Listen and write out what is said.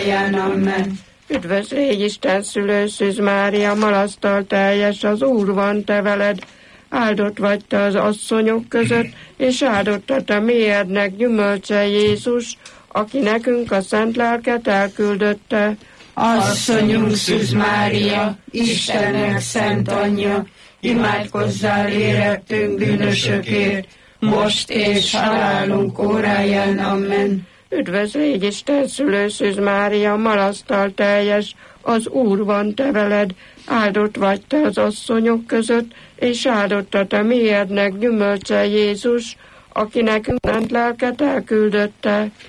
Amen. Üdvözl, légy Isten szülő, Szűz Mária, malasztal teljes, az Úr van te veled. Áldott vagy te az asszonyok között, és áldott a te méhednek gyümölcse Jézus, aki nekünk a szent lelket elküldötte. Asszonyunk Szűz Mária, Istennek szent anyja, imádkozzál érettünk bűnösökért, most és halálunk óráján. Amen. Üdvözl, légy Isten szülő, Szűz Mária, malasztal teljes, az Úr van te veled. Áldott vagy te az asszonyok között, és áldott a te méhednek gyümölcse Jézus, aki nekünk szent lelket elküldötte.